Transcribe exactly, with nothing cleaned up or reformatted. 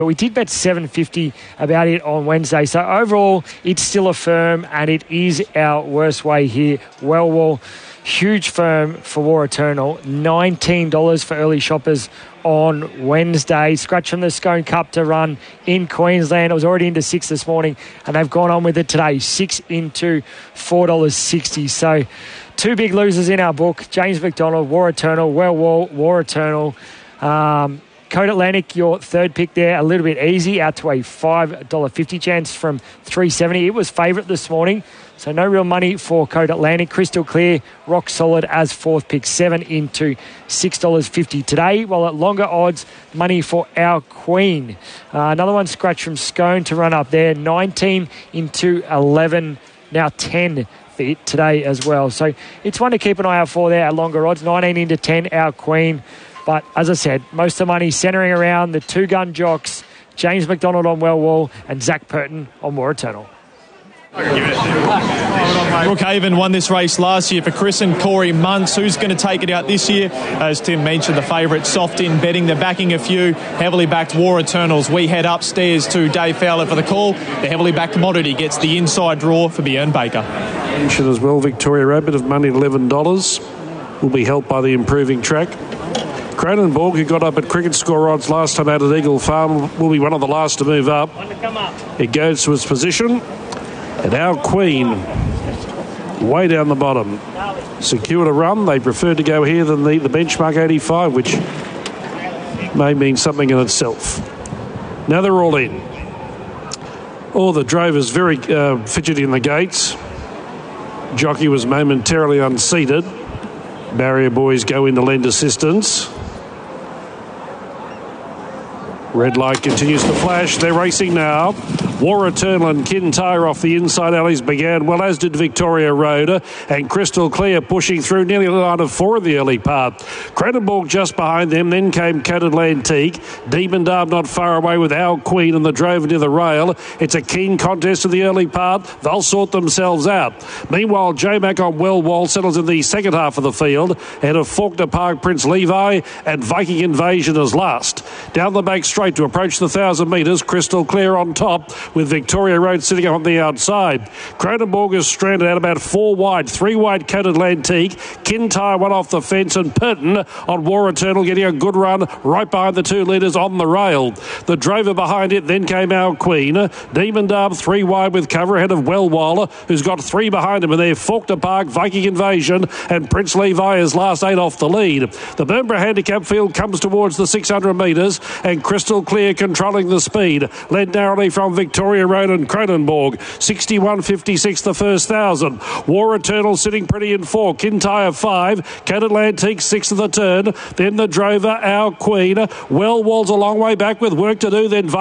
But we did bet seven fifty about it on Wednesday. So overall, it's still a firm, and it is our worst way here. Wellwall, huge firm for War Eternal. nineteen dollars for early shoppers on Wednesday. Scratch from the Scone Cup to run in Queensland. It was already into six this morning, and they've gone on with it today. Six into four dollars sixty. So two big losers in our book. James McDonald, War Eternal, Wellwall, War Eternal. Um... Code Atlantic, your third pick there, a little bit easy, out to a five dollars fifty chance from three seventy. It was favourite this morning, so no real money for Code Atlantic. Crystal Clear, rock solid as fourth pick, seven into six dollars fifty today. While at longer odds, money for Our Queen. Uh, another one scratch from Scone to run up there, nineteen into eleven, now ten for it today as well. So it's one to keep an eye out for there at longer odds, nineteen into ten, Our Queen. But as I said, most of the money centering around the two-gun jocks, James McDonald on Wellwall and Zach Purton on War Eternal. Brookhaven won this race last year for Chris and Corey Muntz. Who's going to take it out this year? As Tim mentioned, the favourite soft in betting. They're backing a few heavily backed War Eternals. We head upstairs to Dave Fowler for the call. The heavily backed commodity gets the inside draw for Bjorn Baker. Mention as well, Victoria Rabbit of money at eleven dollars. Will be helped by the improving track. Cronenborg, who got up at cricket score odds last time out at Eagle Farm, will be one of the last to move up. It goes to its position. And Our Queen, way down the bottom, secured a run. They preferred to go here than the, the benchmark eighty-five, which may mean something in itself. Now they're all in. Oh, the drover's very uh, fidgety in the gates. Jockey was momentarily unseated. Barrier boys go in to lend assistance. Red light continues to flash. They're racing now. War Eternal and Kintyre off the inside alleys began well, as did Victoria Road, and Crystal Clear pushing through nearly the line of four of the early part. Cronenborg just behind them, then came Coated Antique. Demon Darb not far away with Our Queen and the drove near the rail. It's a keen contest in the early part. They'll sort themselves out. Meanwhile, J-Mac on Wellwall settles in the second half of the field, ahead of Faulkner Park, Prince Levi, and Viking Invasion as last. Down the back straight to approach the one thousand metres, Crystal Clear on top, with Victoria Road sitting on the outside. Cronenborg is stranded out about four wide, three wide Coated Antique. Kintyre one off the fence, and Purton on War Eternal getting a good run right behind the two leaders on the rail. The drover behind it, then came Our Queen. Demon Darb three wide with cover ahead of Wellwall, who's got three behind him, and they're Faulkner Park, Viking Invasion, and Prince Levi is last eight off the lead. The Burnborough handicap field comes towards the six hundred metres, and Crystal Clear controlling the speed, led narrowly from Victoria Road and Cronenborg. sixty-one fifty-six the first thousand. War Eternal sitting pretty in four. Kintyre five. Coated Antique six of the turn. Then the drover, Our Queen. Wellwall's a long way back with work to do. Then